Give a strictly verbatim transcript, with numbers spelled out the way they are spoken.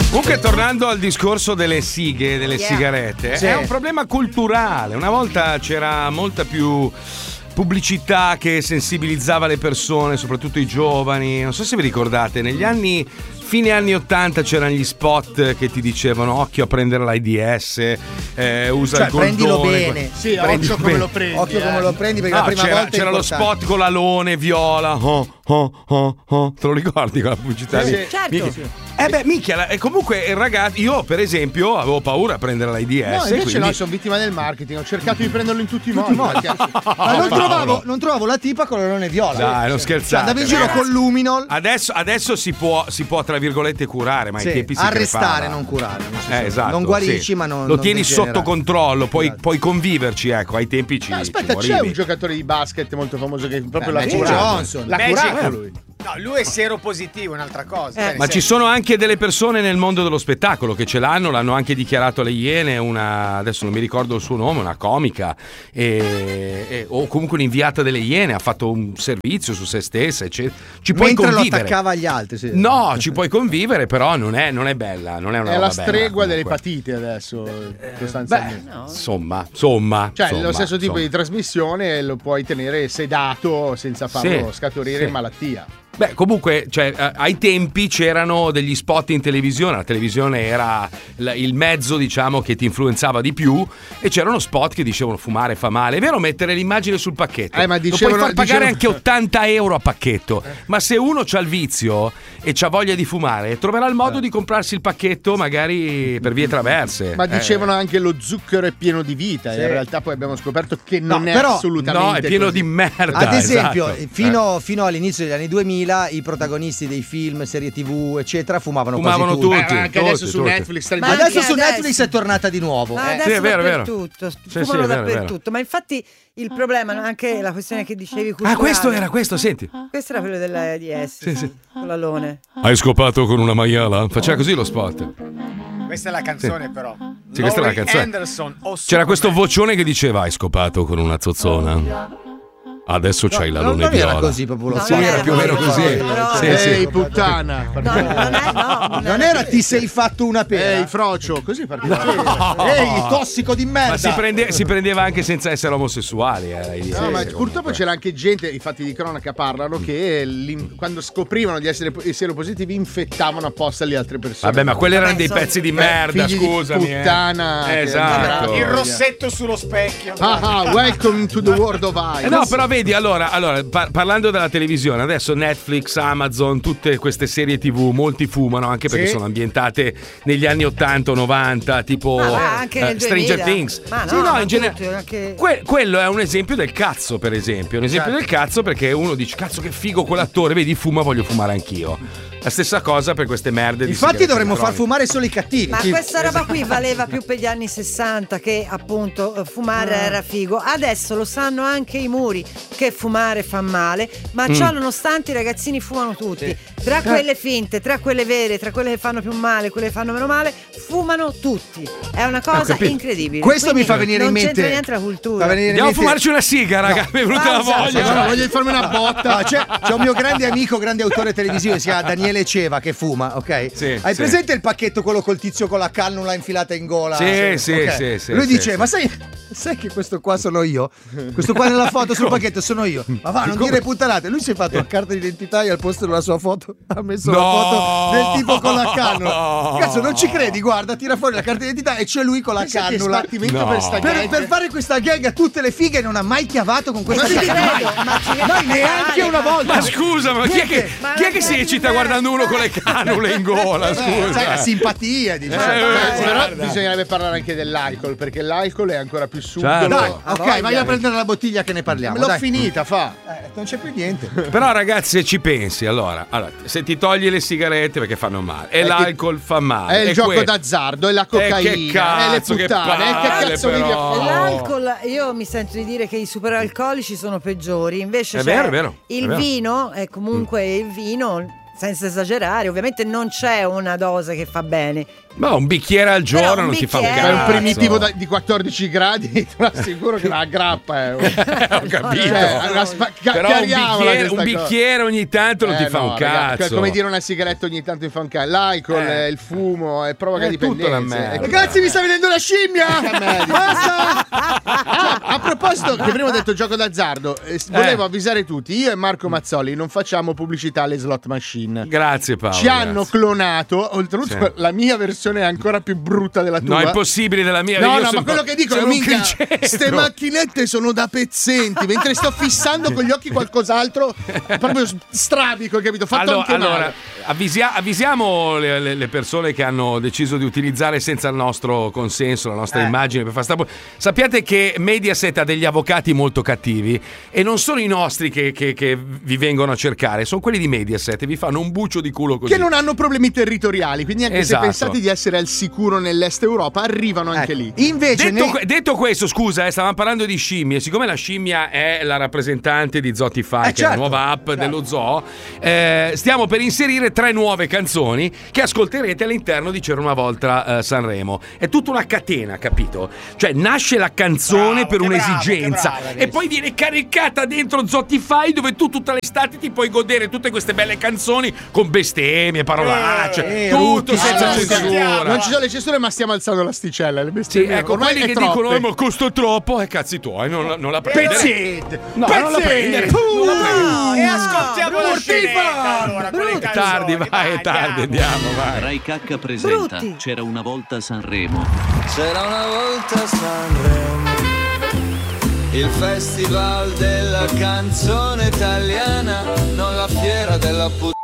Comunque, tornando al discorso delle sighe, delle Yeah. sigarette, Sì. è un problema culturale. Una volta c'era molta più pubblicità che sensibilizzava le persone, soprattutto i giovani. Non so se vi ricordate, negli anni fine anni ottanta c'erano gli spot che ti dicevano occhio a prendere l'AIDS, eh, usa Cioè, il condone. prendilo bene. Sì, Prendilo occhio come bene. lo prendi. Occhio eh. come lo prendi perché No, la prima c'era, volta è c'era lo importante. spot con l'alone viola. Oh, oh, oh, oh. Te lo ricordi quella pubblicità lì? Sì, certo. Minchia. Eh beh, minchia, la- e comunque il ragazzo, io per esempio avevo paura a prendere l'AIDS. No, invece quindi... no, sono vittima del marketing. Ho cercato di prenderlo in tutti i modi. modi. perché- Ma non Paolo. trovavo, non trovavo la tipa con l'alone viola. Dai, non Cioè, scherzate. andavi in giro ragazzi. con l'Uminol. Adesso, adesso si, può, si può, tra virgolette, curare, ma ai Sì, tempi si arrestare, crepava. non curare. nel senso, Eh, esatto, non guarisci, sì. ma non. Lo non tieni degenerare. sotto controllo, puoi, Esatto. puoi conviverci, ecco. Ai tempi ci, Ma aspetta, ci c'è morivi. un giocatore di basket molto famoso che proprio Eh, l'ha Magic curato. Johnson. L'ha Magic. curato lui. No, lui è seropositivo, è un'altra cosa. Eh. Cioè, Ma nel ci senso- sono anche delle persone nel mondo dello spettacolo che ce l'hanno, l'hanno anche dichiarato alle Iene, una, adesso non mi ricordo il suo nome, una comica, e, e- o comunque un'inviata delle Iene, ha fatto un servizio su se stessa, eccetera. Ci puoi Mentre lo convivere. attaccava agli altri. Sì. No, ci puoi convivere, però non è, non è bella, non è una È roba la stregua bella, delle comunque. epatite adesso, Beh, sostanzialmente. insomma, insomma. Cioè, insomma, lo stesso tipo insomma. di trasmissione lo puoi tenere sedato senza farlo Sì, scaturire sì. in malattia. Beh, comunque, cioè, eh, ai tempi c'erano degli spot in televisione, la televisione era l- il mezzo, diciamo, che ti influenzava di più, e c'erano spot che dicevano fumare fa male. È vero, mettere l'immagine sul pacchetto. Eh, ma Lo dicevano- puoi far pagare dicevano- anche ottanta euro a pacchetto, ma se uno c'ha il vizio e c'ha voglia di fumare, troverà il modo di comprarsi il pacchetto magari per vie traverse. Ma Eh. dicevano anche lo zucchero è pieno di vita. Sì. In realtà poi abbiamo scoperto che non No, è però- assolutamente No, è pieno così. di merda. Ad esempio, esatto. fino, fino all'inizio degli anni duemila i protagonisti dei film, serie tivù, eccetera, fumavano, Fumavano quasi tutti. tutti. Eh, anche adesso tutti, su tutti. Netflix sta Ma Ma adesso anche su adesso. Netflix è tornata di nuovo. Ma Eh, adesso sì, è vero, è vero. dappertutto, Sì, fumano sì, è vero, è vero. dappertutto. Ma infatti il problema no, anche la questione che dicevi Ah, culturale. questo era, questo, senti. Questo era quello della D S, sì. con l'alone. Hai scopato con una maiala? Faceva così lo spot. Questa è la canzone, però. Sì, questa è la Laurie canzone. Anderson, o C'era questo Superman. vocione che diceva: hai scopato con una zozzona? Adesso c'hai non, l'alone non era viola. così proprio lo No, Sì, non era era più o meno così, così. però- Sì, sì. Ehi, puttana. No, non è, no, non Non era ti sei fatto una pera. Ehi, frocio, così per Ehi, tossico di merda. Ma si, prende- si prendeva anche senza essere omosessuali. Eh, lei dice. No, ma Sì, purtroppo comunque. c'era anche gente, i fatti di cronaca parlano, che l'in- quando scoprivano di essere seropositivi infettavano apposta le altre persone. Vabbè, ma quelli erano Vabbè, dei sono- pezzi di Eh, merda, figli di scusami. eh. puttana, Eh, che- esatto. Il rossetto sullo specchio. Ah, ah, welcome to the world of Eh ice. no, però vedi, allora, allora par- parlando della televisione, adesso Netflix, Amazon, tutte queste serie tivù, molti fumano anche perché Sì. sono ambientate negli anni ottanta o novanta, tipo Ma va, anche eh, nel Stranger duemila. Things. Ma no, sì, no, ma in genere- tutti, anche- Que- quello è un esempio del cazzo, per esempio. Un esempio Certo. del cazzo perché uno dice: cazzo, che figo quell'attore, vedi, fuma, voglio fumare anch'io. La stessa cosa per queste merde di Infatti sigarette dovremmo far elettroniche. fumare solo i cattivi. Ma Chi- questa roba qui valeva più per gli anni sessanta, che appunto eh, fumare era figo. Adesso lo sanno anche i muri che fumare fa male, ma Mm. ciò nonostante i ragazzini fumano tutti. Tra quelle finte, tra quelle vere, tra quelle che fanno più male, quelle che fanno meno male, fumano tutti. È una cosa capito. incredibile. Questo mi Quindi fa venire in non mente. c'entra niente la cultura. fa venire in Andiamo a mente- fumarci una siga, raga. Mi è venuta la Pausa, voglia. Allora, voglio farmi una botta. No, c'è, c'è un mio grande amico, grande autore televisivo, si chiama Daniele Ceva, che fuma, ok? Sì, Hai sì. presente il pacchetto, quello col tizio con la cannula infilata in gola? Sì, sì, ok. sì, sì, Lui sì, dice: sì. ma sai, sai che questo qua sono io? Questo qua nella foto sul pacchetto sono io. Ma va, non Come? dire puttanate. Lui si è fatto la carta d'identità e al posto della sua foto ha messo No! la foto del tipo con la cannula. Cazzo, non ci credi? Guarda, tira fuori la carta d'identità e c'è lui con la Pensa che cannula. sbattimento No. per sta Per, gag. per fare questa gag a tutte le fighe non ha mai chiavato con questa Ma ci gag. credo, Mai. ma ci credo. Mai, neanche una volta. Ma scusa, ma chi è che, Ma chi è che non si è eccita di guardando uno con le canule in gola? Eh, sai, Scusa. la simpatia, diciamo. Eh, Eh, però guarda. bisognerebbe parlare anche dell'alcol, perché l'alcol è ancora più subdolo. Certo. Dai, Ah, ok, voglia. vai a prendere la bottiglia che ne parliamo. L'ho dai. finita, fa. Eh, non c'è più niente. Però ragazzi, se ci pensi, allora, allora, se ti togli le sigarette perché fanno male e che- l'alcol fa male. È il e gioco que- d'azzardo, è la E che cocaina, è le cazzo, che puttane, e che palle, cazzo vivi a però. fare? L'alcol, io mi sento di dire che i superalcolici sono peggiori, invece È c'è vero, è vero, il è vero. vino, è comunque il vino senza esagerare, ovviamente non c'è una dose che fa bene. Ma un bicchiere al giorno Però un non ti fa un bicchiere- cazzo. È un primitivo da- di quattordici gradi, ti assicuro che la grappa è. Ho capito. Cioè, una spa- ca- Però un chiariamola bicchiere, questa un cosa. bicchiere ogni tanto non Eh, ti fa no, un raga, cazzo. è come dire una sigaretta ogni tanto ti fa un cazzo. L'alcol, Eh. il fumo, è provoca È tutta una dipendenze. merda. E Ragazzi, mi sta venendo la scimmia! Basta! Ah, a proposito, che prima ho detto gioco d'azzardo, eh, volevo Eh. avvisare tutti, io e Marco Mazzoli non facciamo pubblicità alle slot machine. Grazie Paolo. Ci hanno grazie. clonato, oltretutto Sì. la mia versione è ancora più brutta della tua. No, è impossibile della mia. No, io no, sono- ma quello che dico è sono un minchia, criceto. ste macchinette sono da pezzenti, mentre sto fissando con gli occhi qualcos'altro, proprio strabico, hai capito? Fatto Allora, anche male. allora avvisia- avvisiamo le, le- le persone che hanno deciso di utilizzare senza il nostro consenso la nostra Eh. immagine per far sta. Sappiate che Mediaset ha degli avvocati molto cattivi e non sono i nostri che, che- che vi vengono a cercare, sono quelli di Mediaset e vi fanno un buccio di culo così. Che non hanno problemi territoriali, quindi anche Esatto. se pensate di essere al sicuro nell'est Europa, arrivano anche Ecco. lì. Invece Detto, nei- que- detto questo, scusa, eh, stavamo parlando di scimmie. Siccome la scimmia è la rappresentante di Zotify, Eh, che è la certo, nuova app certo. dello zoo, eh, stiamo per inserire tre nuove canzoni che ascolterete all'interno di C'era una volta eh, Sanremo. È tutta una catena, capito? Cioè, nasce la canzone Bravo, per che bravo, un'esigenza che bravo e adesso. poi viene caricata dentro Zotify, dove tu tutta l'estate ti puoi godere tutte queste belle canzoni con bestemmie, parolacce, Eh, tutto rutti, senza sì, censura. Non ci sono le censure, ma stiamo alzando l'asticella. Le Sì, bestemmie. ecco, ormai quelli è che troppe. dicono "Eh, ma costa troppo", e cazzi tuoi, non, la- non la prendere. Pezzit! No, non la prendere. Non la prendere. E ascoltiamo la Brutti scenetta fan, allora con le È canzoni. tardi, vai, è tardi, andiamo, vai. Rai Cacca presenta Brutti. C'era una volta Sanremo. C'era una volta Sanremo, il festival della canzone italiana, non la fiera della puttana.